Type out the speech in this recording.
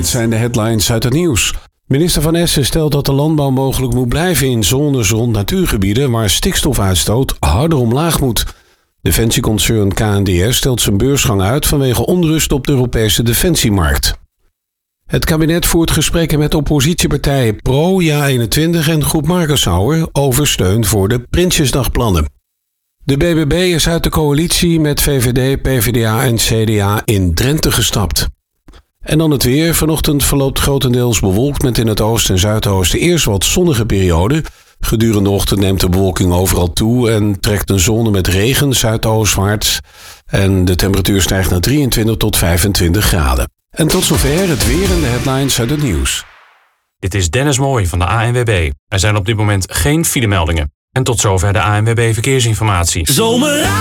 zijn de headlines uit het nieuws. Minister Van Essen stelt dat de landbouw mogelijk moet blijven in zones rond natuurgebieden waar stikstofuitstoot harder omlaag moet. Defensieconcern KNDR stelt zijn beursgang uit vanwege onrust op de Europese defensiemarkt. Het kabinet voert gesprekken met oppositiepartijen Pro, JA21 en Groep Markensauer over steun voor de Prinsjesdagplannen. De BBB is uit de coalitie met VVD, PvdA en CDA in Drenthe gestapt. En dan het weer. Vanochtend verloopt grotendeels bewolkt met in het oosten en zuidoosten eerst wat zonnige perioden. Gedurende de ochtend neemt de bewolking overal toe en trekt een zone met regen zuidoostwaarts. En de temperatuur stijgt naar 23 tot 25 graden. En tot zover het weer en de headlines uit het nieuws. Dit is Dennis Mooij van de ANWB. Er zijn op dit moment geen filemeldingen. En tot zover de ANWB Verkeersinformatie.